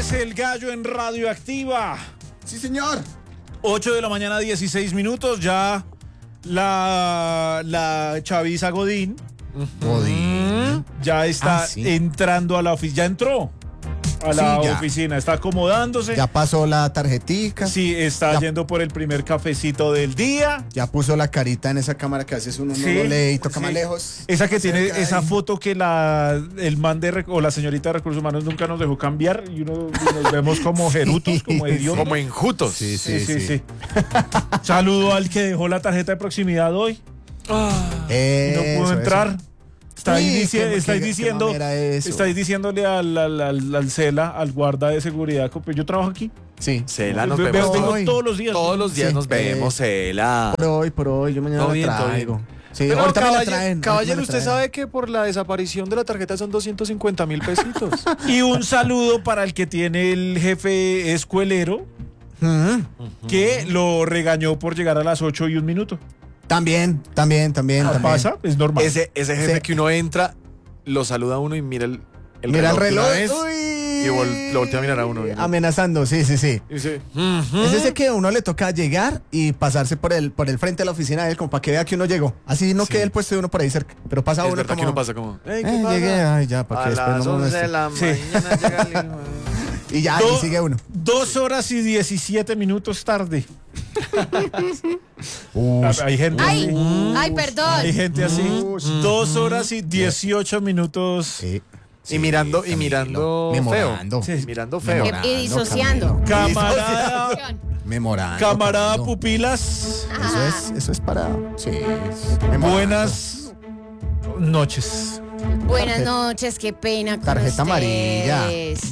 es El Gallo en Radioactiva. Sí, señor. 8 de la mañana, 16 minutos. Ya la chaviza Godín ya está entrando a la oficina. Ya entró a la oficina, está acomodándose. Ya pasó la tarjetica. Sí, está yendo por el primer cafecito del día. Ya puso la carita en esa cámara que a veces uno no lo lee y toca más lejos. Esa que tiene esa foto que el man o la señorita de Recursos Humanos nunca nos dejó cambiar y nos vemos como jerutos, como idiotas. Como enjutos. Sí. Saludo al que dejó la tarjeta de proximidad hoy. No pudo entrar. Estáis diciéndole al Cela, al guarda de seguridad, yo trabajo aquí. Sí. Cela, nos vemos todos los días. Todos los días nos vemos, Cela. Por hoy, yo mañana la traigo. Sí, pero ahorita me la traen. Caballero, usted sabe que por la desaparición de la tarjeta son 250.000 pesitos. Y un saludo para el que tiene el jefe escuelero, que lo regañó por llegar a las 8:01. También. Pasa, es normal. Ese jefe que uno entra, lo saluda a uno y mira el reloj. Y lo voltea a mirar a uno. Amenazando, sí. Es ese que a uno le toca llegar y pasarse por el frente de la oficina de él, como para que vea que uno llegó. Así no quede el puesto de uno por ahí cerca. Pero pasa es uno verdad como... que uno pasa como... ¿Qué pasa? Llegué, ay, ya, para que después las no 11 de la mañana llega el... Y ya, y sigue uno. 2 horas y 17 minutos tarde. Hay gente así. Ay, perdón. Hay gente así. 2 horas y 18 minutos. Sí. Y mirando feo. Memorando. Sí. Mirando feo. Y disociando. Camarada pupilas. Eso es para... Sí. Buenas noches. Buenas noches, qué pena con Tarjeta ustedes. amarilla.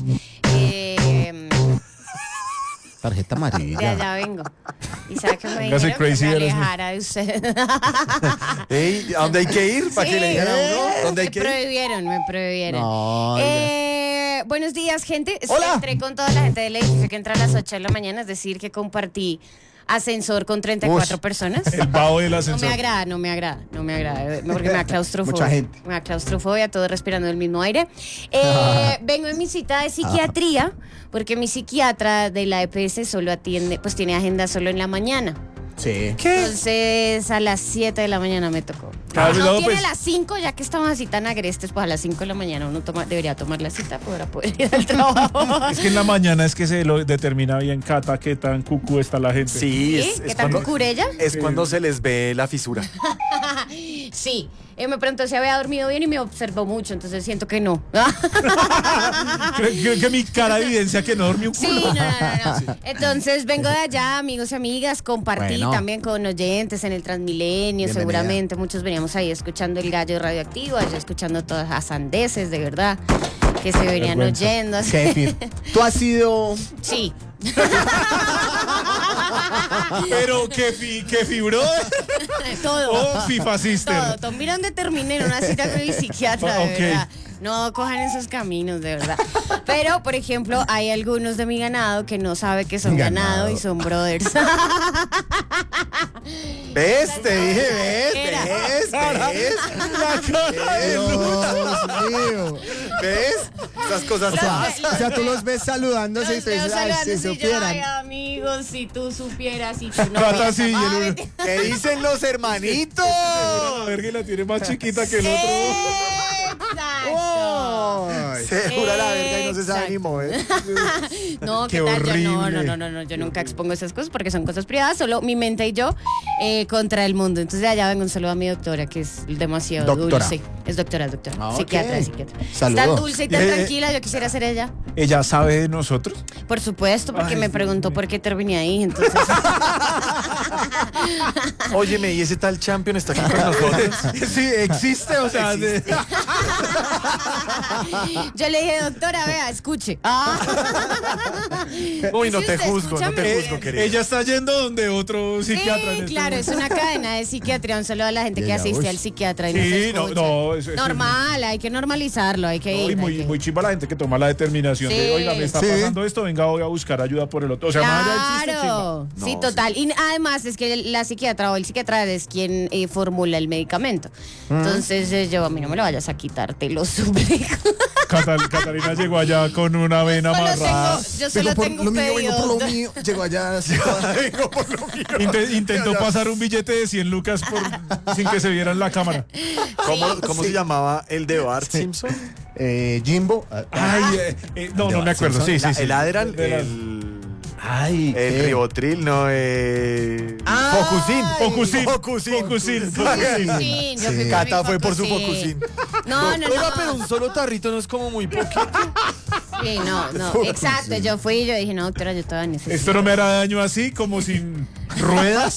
Tarjeta amarilla. Ya vengo. Y sabe que me Véngase, dijeron que crazy me eres, alejara de usted. ¿A dónde hay que ir? ¿Para que le digan a uno? ¿Dónde hay que ir? Me prohibieron. No, Buenos días, gente. Hola. Entré con toda la gente del edificio que entra a las 8 de la mañana, es decir, que compartí ascensor con 34 personas. El vaho del ascensor. No me agrada, porque me da claustrofobia. Mucha gente. Me da claustrofobia, todo respirando el mismo aire. Vengo en mi cita de psiquiatría, porque mi psiquiatra de la EPS solo atiende, pues tiene agenda solo en la mañana. Sí. Entonces a las 7 de la mañana me tocó. No tiene a las 5, ya que estamos así tan agrestes, pues a las 5 de la mañana uno debería tomar la cita para poder ir al trabajo. Es que en la mañana es que se lo determina bien Cata qué tan cucú está la gente. Sí, ¿Qué tal cucurella? Es cuando se les ve la fisura. Sí. Me preguntó si había dormido bien y me observó mucho, entonces siento que no. Creo que mi cara evidencia que no dormí un culo. Sí, no. Sí. Entonces vengo de allá, amigos y amigas, compartí también con oyentes en el Transmilenio, Bienvenida. seguramente muchos veníamos ahí escuchando El Gallo Radioactivo, allá escuchando todas las sandeces, de verdad, que se venían oyendo. Kefir. ¿Tú has sido...? Sí. Pero que fibró. Todo. FIFA Sister. Todo. Mira dónde terminé en una cita con el psiquiatra, de verdad. No cojan esos caminos, de verdad. Pero, por ejemplo, hay algunos de mi ganado que no sabe que son ganado y son brothers. ¿Ves? Te dije, ¿ves? ¿Ves? Esas cosas O sea, tú los ves saludándose y te dices, ay, si supieran. Ay, amigos, si tú supieras, si tú no Cata ves. sí, y el ¿Qué dicen los hermanitos? La verga la tiene más chiquita que el otro. Exacto. Se jura la verga y no se sabe ni mover. No, Qué ¿qué tal? horrible. No, yo nunca expongo esas cosas porque son cosas privadas, solo mi mente y yo contra el mundo. Entonces de allá vengo un saludo a mi doctora, que es demasiado Doctora. dulce. Es doctora. Ah, Psiquiatra. Saludos. Tan dulce y tan tranquila, yo quisiera ser ella. ¿Ella sabe de nosotros? Por supuesto, porque Ay, me preguntó por qué terminé ahí, entonces... Óyeme, ¿y ese tal champion está aquí con nosotros? Sí, existe, o sea... Yo le dije, doctora, vea, escuche. Uy, no Sí, te usted juzgo, escucha no te muy juzgo, bien. querido. Ella está yendo donde otro psiquiatra. en Sí, este claro, es momento. una cadena de psiquiatría. Un saludo a la gente Y que ella, asiste uy. al psiquiatra y no se Sí, escucha. eso es Normal, hay que normalizarlo, hay que No, ir. y muy, hay que- muy chimba la gente que toma la determinación Sí. de, oiga, me está Sí. pasando esto, venga, voy a buscar ayuda por el otro. O sea, más allá del chiste, Claro, chimba. sí, total. Y además es que la psiquiatra o el psiquiatra es quien formula el medicamento. Entonces yo, a mí no me lo vayas a quitar, te lo suplico. Catalina llegó allá con una vena amarrada. Yo solo tengo lo un mío, vengo por lo pedido. mío. Llegó allá. Vengo por lo mío. Intentó pasar un billete de 100 lucas sin que se viera en la cámara. ¿Cómo se llamaba el de Bart Simpson? Jimbo. Ay, no me acuerdo. Sí. El Adderall, De las- Ay, el Ribotril, no, Focusin. Focusin. Sí, yo fui por Cata mi fue por su Focusin. Focusin. No. Oiga, pero un solo tarrito no es como muy poquito. Sí, no, exacto. Yo fui y yo dije, no, doctora, yo todavía necesito. Esto no me hará daño así, como sin ruedas.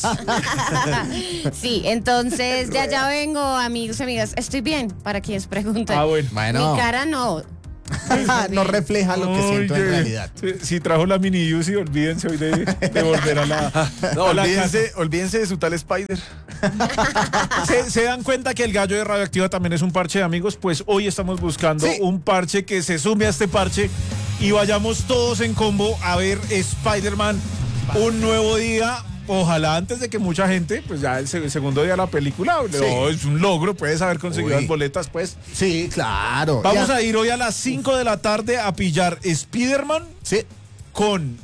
Sí, entonces ya vengo, amigos, amigas. Estoy bien, para quienes preguntan. Ah, bueno. Bueno. Mi cara no. no refleja lo que siento en Oye, realidad. si trajo la mini Yusi, olvídense hoy de volver a la. No, a la casa. olvídense de su tal Spider. ¿Se dan cuenta que el gallo de Radioactiva también es un parche de amigos? Pues hoy estamos buscando Sí. un parche que se sume a este parche y vayamos todos en combo a ver Spider-Man un nuevo día. Ojalá antes de que mucha gente, pues ya el segundo día de la película, no, es un logro, puedes haber conseguido Uy. las boletas, pues. Sí, claro. Vamos Ya. a ir hoy a las 5 de la tarde a pillar Spider-Man Sí. con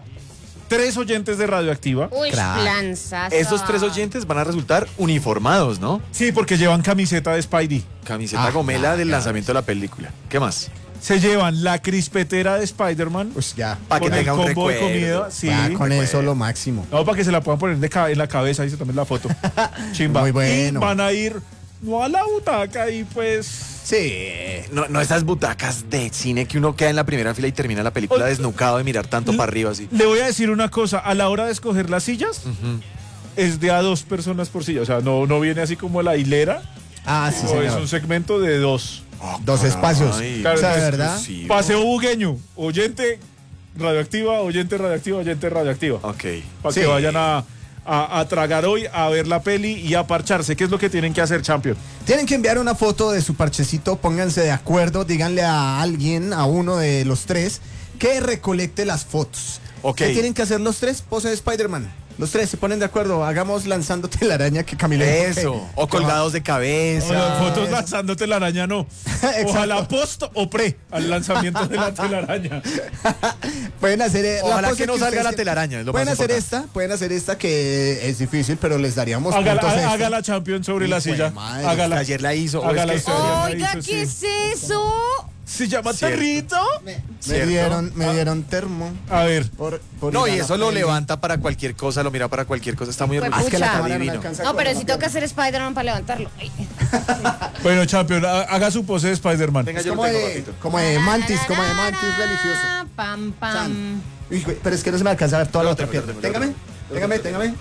3 oyentes de Radioactiva. Uy, Crack. planzazo. Esos 3 oyentes van a resultar uniformados, ¿no? Sí, porque llevan camiseta de Spidey. Camiseta gomela del lanzamiento de la película. ¿Qué más? Se llevan la crispetera de Spider-Man Pues ya. Para que con el tenga un combo de recuerdo. comida. Sí. Ya con eso lo máximo. No, para que se la puedan poner en la cabeza, dice también la foto. Chimba. Muy bueno. Y van a ir, no a la butaca, y pues. Sí. No esas butacas de cine que uno queda en la primera fila y termina la película desnucado de mirar tanto para arriba así. Le voy a decir una cosa, a la hora de escoger las sillas, es de a 2 personas por silla. O sea, no viene así como la hilera, Ah, sí, o es señor. un segmento de 2. Dos espacios. Claro, o sea, de es verdad. exclusivo. Paseo bugueño, oyente radioactiva, oyente radioactiva, oyente radioactiva. Ok. Para Sí. que vayan a tragar hoy, a ver la peli y a parcharse. ¿Qué es lo que tienen que hacer, Champion? Tienen que enviar una foto de su parchecito, pónganse de acuerdo, díganle a alguien, a uno de los 3, que recolecte las fotos. Ok. ¿Qué tienen que hacer los 3? Pose de Spider-Man. Los 3 se ponen de acuerdo, hagamos lanzándote la araña que Camilo dijo Eso. que- O colgados de cabeza. Las fotos lanzándote la araña no. Exacto. Ojalá post o pre al lanzamiento de la telaraña. Pueden hacer Ojalá la pose que no salga ustedes la quieran. telaraña, es lo Pueden más hacer importante. pueden hacer esta que es difícil, pero les daríamos puntos extra. Haga la Champion sobre la Hijo de silla. madre, Hágala. Ayer la hizo. Hágala o es que- usted. Oiga, Hizo, ¿qué sí. es eso? ¿Se llama Cierto. Territo? Me ¿Cierto? dieron termo. A ver. por No, ir y a eso la lo peli. levanta para cualquier cosa, lo mira para cualquier cosa. Está muy Fue hermoso. Es que la Pucha. cámara no Divino. alcanza No, con pero la si toca pierna. hacer Spider-Man para levantarlo. Ay. Bueno, Champion, haga su pose de Spider-Man. Venga, Es yo lo como tengo, de, papito. como de mantis, religioso. Pam, pam. Uy, güey, pero es que no se me alcanza a ver toda la otra Téngame, pierna. téngame, Téngame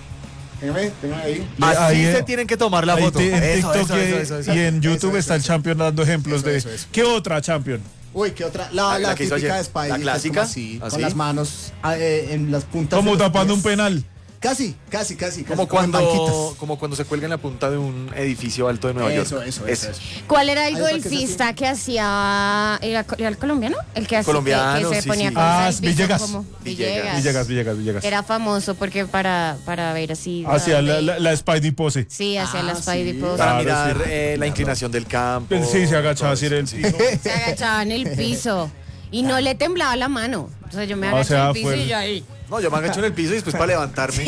ahí. Así Ahí se es- tienen que tomar la Ahí foto. en Eso, TikTok eso. y en YouTube Eso, está el Champion dando ejemplos Eso, de. eso. ¿Qué otra Champion? Uy, ¿qué otra? La La que hizo típica ayer. de Spidey. ¿La que es clásica? como así, ¿Así? con las manos en las puntas. Como de los tapando un pies. penal. Casi. Como en banquitas. cuando se cuelga en la punta de un edificio alto de Nueva Eso, York. eso. ¿Cuál era el Ahí para que se golfista que hacía. ¿Era el colombiano? El que hacía Colombiano, que se sí, ponía sí. con Ah, el piso Villegas. como- Villegas. Villegas. Era famoso porque para ver así. Hacia la Spidey pose. Sí, hacia la Ah, Spidey sí. Pose. Para Claro, mirar sí. la inclinación del campo. Sí, se agachaba todo así en el eso, piso. Se agachaba en el piso. Y no le temblaba la mano. O sea, yo me O agaché en sea, el piso fue- y yo ahí. No, yo me agacho en el piso y después para levantarme.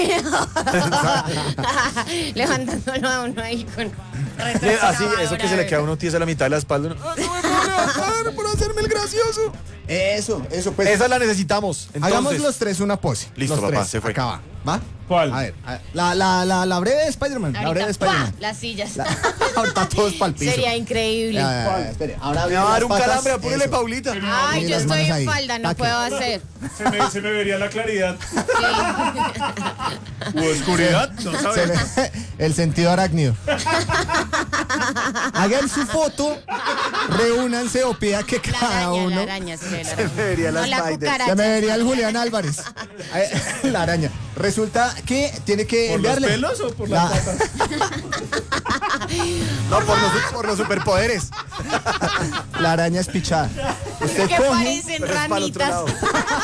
Levantándolo a uno ahí con. Así, eso que se le queda a uno tiesa a la mitad de la espalda. uno, "Ah, no me puedo levantar por hacerme el gracioso". Eso, pues. Esa la necesitamos. Entonces, Hagamos los 3 una pose. Listo, Los papá, tres. se fue. Acá va. ¿Cuál? A ver, la breve de Spider-Man. La breve Ahorita, de Spider-Man. ¡pa! Las sillas. Ahorita todos pa'l piso. Sería increíble. Espere, ahora me va a dar un las patas, calambre, apúrele, eso. Paulita. Ay, Y yo las estoy manos en ahí. falda, no Pa' que- puedo hacer. Se me vería la claridad. Sí. ¿U oscuridad? No Se sabes. ve el sentido arácnido. Hagan su foto, reúnanse o pida que La cada araña, uno. la araña, sí, la araña. me vería la No, la Spider. cucaracha. Ya me vería el Julián Álvarez. La araña. Resulta que tiene que ¿Por los enviarle. pelos o por las patas? No, por los superpoderes. La araña es pichada. Usted Que coge. parecen Pero es para el otro ranitas. lado.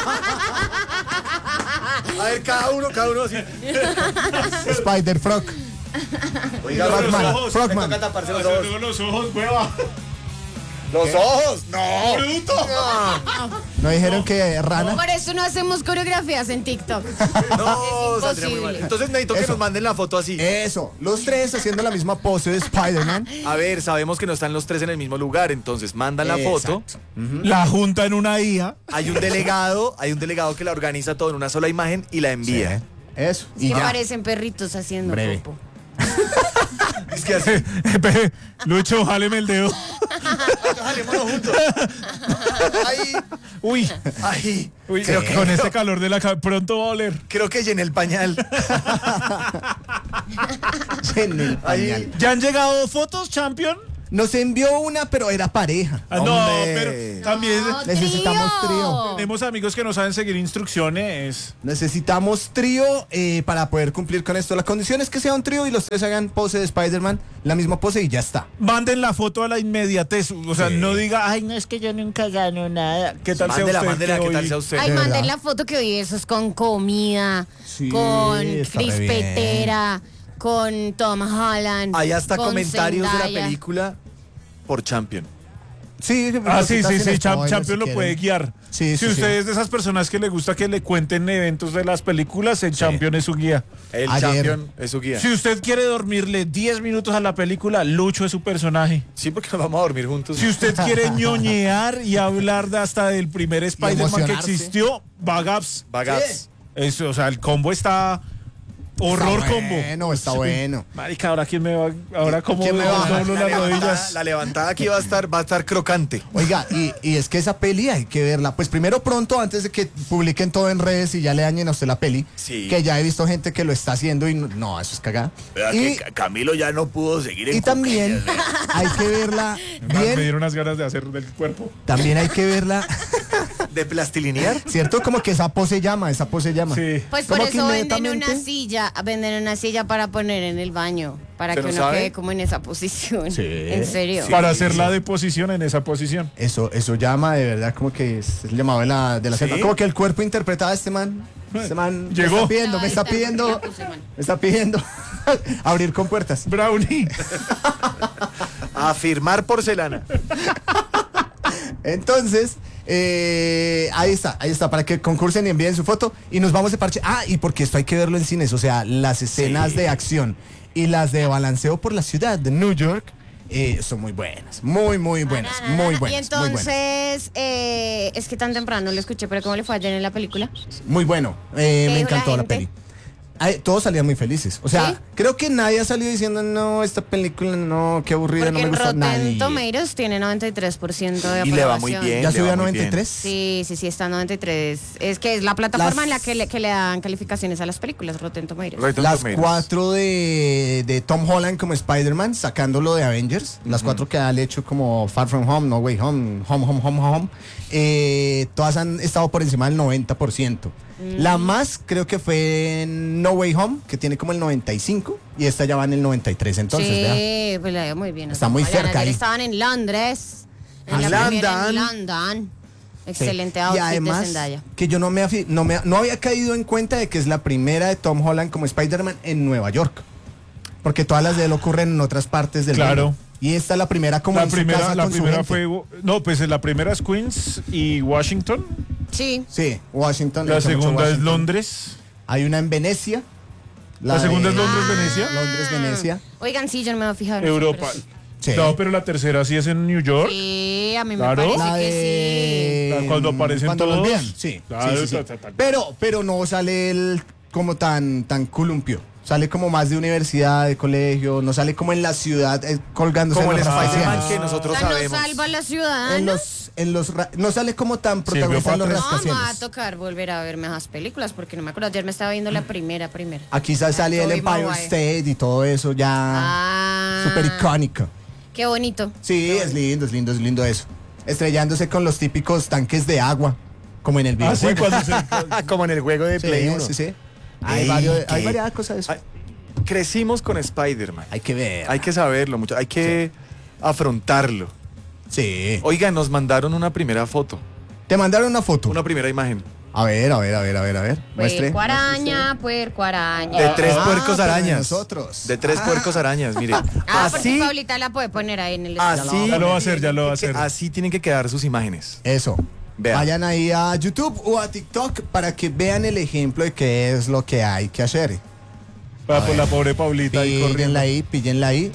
A ver, cada uno así. Spider Frog. Oiga, Frogman, los ojos. Frogman. Me toca taparse los Hacer ojos. todos los ojos, hueva. ¡Los ojos! ¡No! ¡Bruto! ¿No dijeron que rana? Por eso no hacemos coreografías en TikTok. No, Es saldría muy mal. imposible. Entonces necesito que Eso. nos manden la foto así. Eso, los tres haciendo la misma pose de Spider-Man. A ver, sabemos que no están los tres en el mismo lugar, entonces mandan la foto. Exacto. La junta en una IA. Hay un delegado que la organiza todo en una sola imagen y la envía. Eso, Es y que ya. parecen perritos haciendo Breve. popo. Es que así. Lucho, jáleme el dedo. Salimos juntos. Ahí, Uy, ahí. uy, Creo que- con este calor de la pronto va a oler. Creo que llené el pañal. En el pañal. ¿Ya han llegado fotos, Champion? Nos envió una, pero era pareja. Ah, no, Hombre. pero también No, Necesitamos trío. tenemos amigos que no saben seguir instrucciones. Necesitamos trío para poder cumplir con esto. La condición es que sea un trío y los tres hagan pose de Spider-Man, la misma pose y ya está. Manden la foto a la inmediatez. O sea, Sí. no diga, ay, no es que yo nunca gano nada. ¿Qué tal Mándela, sea usted? mándela, que ¿qué tal hoy- sea usted? Ay, De manden verdad. la foto que hoy eso es con comida, Sí, con está re crispetera, con Tom Holland. Hay hasta con comentarios de Zendaya. la película por Champion. Sí, Ah, sí, cositas sí, en sí, spoilers, Champion si lo puede quieren. guiar. Sí, si sí, usted sí. es de esas personas que le gusta que le cuenten eventos de las películas, el Champion es su guía. El Ayer. Champion es su guía. Si usted quiere dormirle 10 minutos a la película, Lucho es su personaje. Sí, porque nos vamos a dormir juntos. Si usted quiere ñoñear y hablar hasta del primer Spider-Man que emocionarse. existió, Bagaps. Bagaps. Eso, o sea, el combo está horror Está combo. bueno, está bueno. Marica, ahora quién me va, ahora cómo ¿Quién me va? doblo las rodillas. La levantada aquí va a estar crocante. Oiga, y es que esa peli hay que verla. Pues primero pronto, antes de que publiquen todo en redes y ya le dañen a usted la peli. Sí. Que ya he visto gente que lo está haciendo y no, eso es cagada. Y, Camilo ya no pudo seguir y también hay que verla Me bien. dieron unas ganas de hacer del cuerpo. También hay que verla, de plastilinear. ¿cierto? Como que esa pose llama. Sí. Pues por Como que eso venden inmediatamente- una silla para poner en el baño, para ¿Se que lo uno sabe? quede como en esa posición. Sí. En serio. Para hacer la deposición en esa posición. Eso llama de verdad como que es el llamado de la ¿Sí? selva. Como que el cuerpo interpretaba a este man. Este man Llegó. me está pidiendo abrir con puertas. Brownie. A firmar porcelana. Entonces, ahí está, para que concursen y envíen su foto y nos vamos de parche. Ah, y porque esto hay que verlo en cines, o sea, las escenas de acción y las de balanceo por la ciudad de New York son muy buenas, muy buenas, muy buenas. Y entonces, es que tan temprano lo escuché, pero ¿cómo le fue ayer en la película? Muy bueno, ¿Qué me dijo la encantó la gente? peli. Ay, todos salían muy felices. O sea, ¿Sí? creo que nadie ha salido diciendo, no, esta película no, qué aburrida, Porque no me en gusta. Rotten Nadie. Tomatoes tiene 93% de aprobación. Y le va muy bien. ¿Ya le subió va a muy bien. 93? Sí, está a 93. Es que es la plataforma en la Las- que le dan calificaciones a las películas, Rotten Tomatoes. Rotten Las Tomatoes. 4 de Tom Holland como Spider-Man, sacándolo de Avengers. Las 4 que ha hecho como Far From Home, No Way Home, Home. Todas han estado por encima del 90%. La más creo que fue en No Way Home, que tiene como el 95, y esta ya va en el 93. Entonces, vea. Sí, pues le dio muy bien. Está muy Oigan, cerca ayer ahí. estaban en Londres. En Ah, la primera en London. London. Sí. Excelente Y outfit de además, Zendaya. que yo no había caído en cuenta de que es la primera de Tom Holland como Spider-Man en Nueva York. Porque todas las de él ocurren en otras partes del Claro. mundo. Y esta es la primera como en su casa La con su primera gente. fue. No, pues la primera es Queens y Washington. Sí. Sí, Washington. La hizo mucho segunda es Washington. Londres. Hay una en Venecia. La segunda es Londres, Ah. Venecia. Londres, Venecia. Oigan, sí, yo no me voy a fijar. en eso, Europa. pero sí. Sí. No, pero la tercera sí es en New York. Sí, a mí me Claro. parece La que de... Cuando aparecen cuando lo todos. envían, sí. Claro, sí, sí, sí. ta. Pero no sale el como tan columpio. Sale como más de universidad, de colegio. No sale como en la ciudad colgándose Como en el los Spider-Man rascacielos. que nosotros O sea, no sabemos. salva a la ciudadana. No sale como tan Silvio protagonista en los Patres. No, me va a rascacielos. tocar volver a verme esas películas porque no me acuerdo. Ayer me estaba viendo la primera. Aquí sale el Tobey Empire Maguire. State y todo eso ya Ah, súper icónico. Qué bonito. Sí, es lindo eso. Estrellándose con los típicos tanques de agua, como en el Ah, sí, videojuego. cuando se. Como en el juego de Play 1. sí. Ey, Hay ¿qué? varias cosas de eso. Ay, crecimos con Spider-Man. Hay que ver. Hay que saberlo mucho. Hay que afrontarlo. Sí. Oiga, nos mandaron una primera foto. Te mandaron una foto. Una primera imagen. A ver. Muestre. Puerco araña, puerco araña. De 3 puercos pero de arañas. nosotros. De 3 puercos arañas, mire. Porque Así, Paulita la puede poner ahí en el así. Ya lo va a hacer. Así tienen que quedar sus imágenes. Eso. Vea. Vayan ahí a YouTube o a TikTok para que vean el ejemplo de qué es lo que hay que hacer. Para por la pobre Paulita ahí corriendo. Píllenla ahí.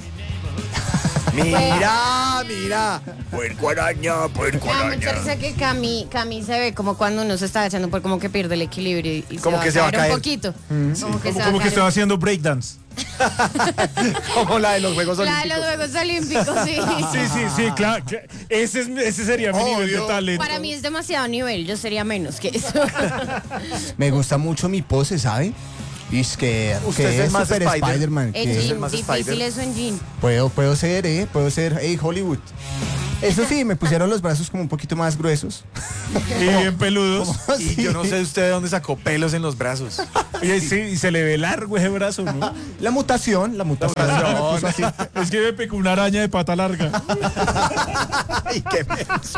Mira. Puerco araña. Me da mucha risa que Cami se ve como cuando uno se está echando por como que pierde el equilibrio y Como que se va a caer. un poquito. Como que se va a Como que caer. estaba haciendo breakdance. Como la de los Juegos La de Olímpicos. los Juegos Olímpicos, sí. Sí, claro. Ese sería mi nivel de talento. Para mí es demasiado nivel, yo sería menos que eso. Me gusta mucho mi pose, ¿sabe? Y es que Usted es el más super Spider. Spider-Man. En que el más jean, difícil Spider. eso en jean. puedo ser, hey, Hollywood. Eso sí, me pusieron los brazos como un poquito más gruesos. Y bien peludos. Y yo no sé usted de dónde sacó pelos en los brazos. Y se le ve largo ese brazo, ¿no? La mutación. Me puso así. Es que me picó una araña de pata larga. Ay, qué menso.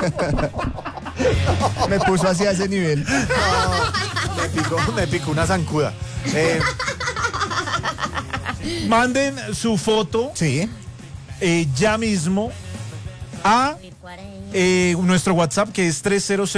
Me puso así a ese nivel. Me picó una zancuda. Manden su foto Sí. ya mismo a nuestro WhatsApp, que es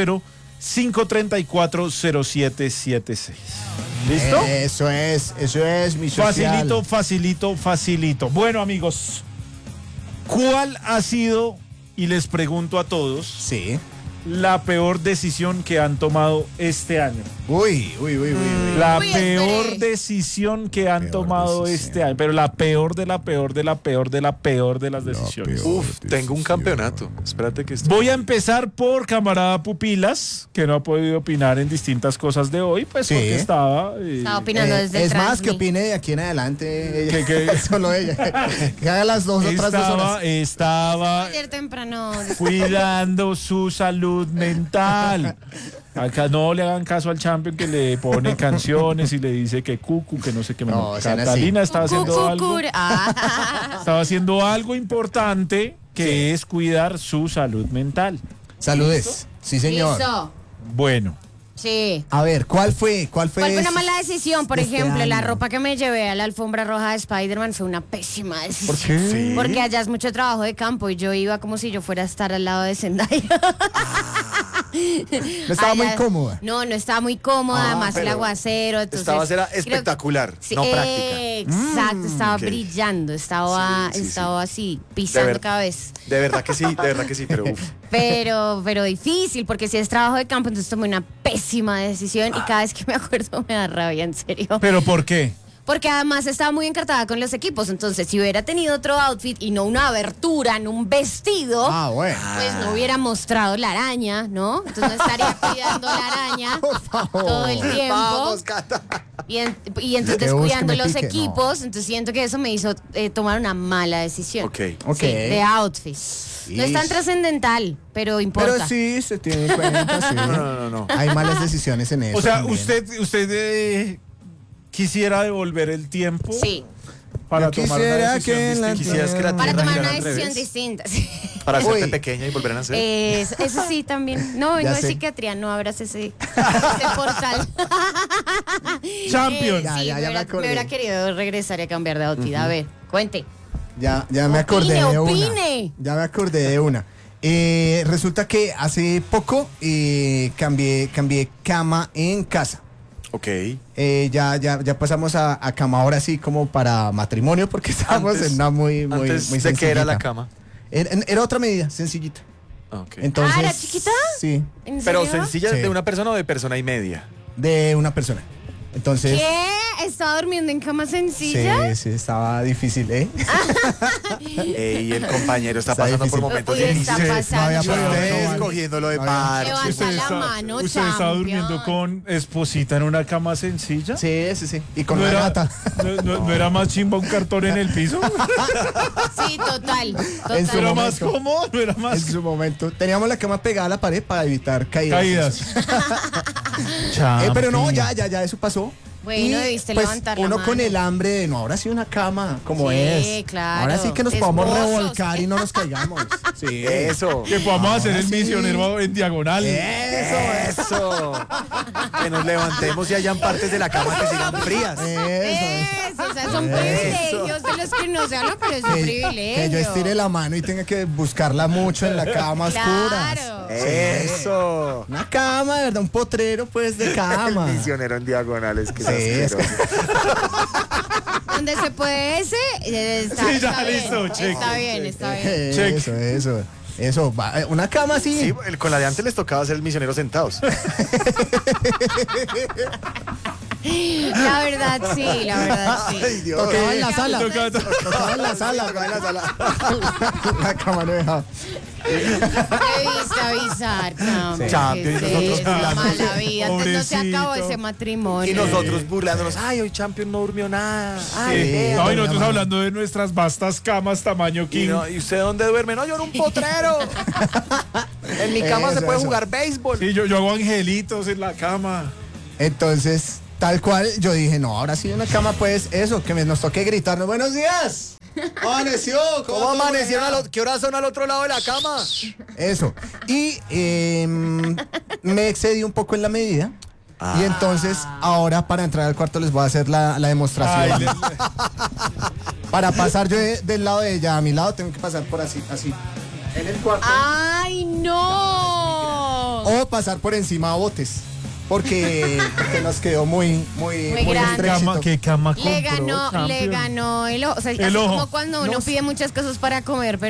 300-534-0776. ¿Listo? Eso es mi social. Facilito. Bueno, amigos, ¿cuál ha sido, y les pregunto a todos, Sí. la peor decisión que han tomado este año? Uy. La Uy, peor espere. decisión que han Peor tomado decisión. este año, pero la peor de las decisiones. Uf, tengo un campeonato. Espérate que estoy. Voy a empezar por camarada Pupilas, que no ha podido opinar en distintas cosas de hoy, pues Sí. porque estaba... Estaba opinando desde es más, Transmi. que opine de aquí en adelante. Ella. Que- Solo ella. Que haga las otras 2 horas. estaba Ayer temprano. cuidando su salud mental. Acá no le hagan caso al champion que le pone canciones y le dice que cucu, que no sé qué. No, sean Catalina estaba haciendo algo. Cucucur. Estaba haciendo algo importante, que es cuidar su salud mental. Saludes. Sí, señor. Listo. Bueno, Sí. A ver, ¿cuál fue? ¿Cuál fue una mala decisión? Por de este ejemplo, la año? ropa que me llevé a la alfombra roja de Spider-Man fue una pésima decisión. ¿Por qué? Sí. Porque allá es mucho trabajo de campo y yo iba como si yo fuera a estar al lado de Zendaya. No estaba muy Allá- cómoda. No estaba muy cómoda, además el pero aguacero. Entonces, era creo- espectacular, Sí, no práctica. Exacto, estaba ok. brillando, estaba Sí, así, pisando ver- cada vez. De verdad que sí, pero uf. Pero difícil, porque si es trabajo de campo, entonces tomé una pésima decisión y cada vez que me acuerdo me da rabia, en serio. ¿pero por qué? Porque además estaba muy encartada con los equipos, entonces si hubiera tenido otro outfit y no una abertura en un vestido, Ah, bueno. pues no hubiera mostrado la araña, ¿no? Entonces no estaría cuidando la araña Por favor. todo el tiempo. Vamos, Cata. Y entonces Que busque, cuidando me los pique, equipos, entonces siento que eso me hizo tomar una mala decisión. Ok. Ok. Sí, de outfit. No es tan Ish. trascendental, pero importa. Pero sí, se tiene en cuenta, sí. No. Hay malas decisiones en eso. O sea, también. usted quisiera devolver el tiempo Sí, para Yo tomar una quisiera decisión que la distinta. Quisieras que la para tierra tomar girara una al decisión revés. distinta. Para hacerte Uy. pequeña y volver a nacer. Eso sí también. No, vengo Ya de sé. psiquiatría, no abras ese portal. Champion. Ya, Sí, ya me me acordé. hubiera querido regresar y a cambiar de outfit. A ver, cuente. Ya me acordé de una. Opine. Ya me acordé de una. Resulta que hace poco cambié cama en casa. Ok. Ya pasamos a cama ahora sí como para matrimonio porque estábamos Antes- en una muy Antes muy de que era la sencillita. cama. Era otra medida, sencillita. Ok. Entonces, ¿era chiquita? Sí, ¿En Pero serio? sencilla, Sí. ¿de una persona o de persona y media? de una persona. Entonces, ¿Qué? ¿Estaba durmiendo en cama sencilla? sí, estaba difícil, ¿eh? Y el compañero está Está pasando difícil. por momentos Uy, está difíciles. pasando. No había Y podido usted renovar. escogiéndolo de No había- parche. Levanta ¿Usted la está- mano, ¿Usted estaba champion. durmiendo con esposita en una cama sencilla? Sí. Y con ¿No una era, gata. no era más chimba un cartón en el piso? Sí, total. En su ¿No era momento. más cómodo? ¿No era En más su momento. Teníamos la cama pegada a la pared para evitar caídas. caídas? Pero no, ya, eso pasó. Bueno, debiste pues, levantar la uno con mano. el hambre de no, ahora sí una cama como Sí, es. claro. Ahora sí que nos podamos Esposos. revolcar y no nos caigamos. Sí. Eso. Que podamos hacer el sí. misionero en diagonal. Eso. Que nos levantemos y hayan partes de la cama que sigan frías. Eso. O sea, son privilegios de los que no se hablan, pero es un privilegio. Que yo estire la mano y tenga que buscarla mucho en la cama oscura. Claro. Eso. Una cama, de verdad, un potrero pues de El cama. misionero en diagonales, que es Sí, asqueroso. Donde se puede ese, está, Sí, ya, está bien, listo, check. está bien, está bien. Eso, una cama así. Sí, con la de antes les tocaba hacer el misionero sentados. La verdad sí. Ay, Dios. Tocaba en la sala. Toca- Tocaba en la sala. Tocaba en la sala. La cama no dejaba. Debiste avisar, Cam. Champion, y nosotros burlándonos. mala vida. Antes no se acabó Pobrecito. ese matrimonio. Y nosotros burlándonos. Ay, hoy Champion no durmió nada. Ay, Sí. vea. No, y nosotros hablando de nuestras vastas camas tamaño Y, king. no, ¿y usted dónde duerme? No, yo en un potrero. En mi cama se Eso, puede eso. jugar béisbol. Sí, yo hago angelitos en la cama. Entonces, tal cual, yo dije, no, ahora sí una cama, pues eso, que nos toque gritarnos, buenos días. Amaneció. ¿Cómo amanecieron? ¿Qué horas son al otro lado de la cama? Eso. Y me excedí un poco en la medida. Y entonces, ahora para entrar al cuarto les voy a hacer la demostración. Ay, Para pasar yo del lado de ella a mi lado, tengo que pasar por así. En el cuarto. ¡Ay, no! O pasar por encima a botes. Porque nos quedó muy grande. estrechito. ¿Qué cama Le compró, ganó Champion? el ojo. O sea, El así ojo. como cuando uno pide muchas cosas para comer, pero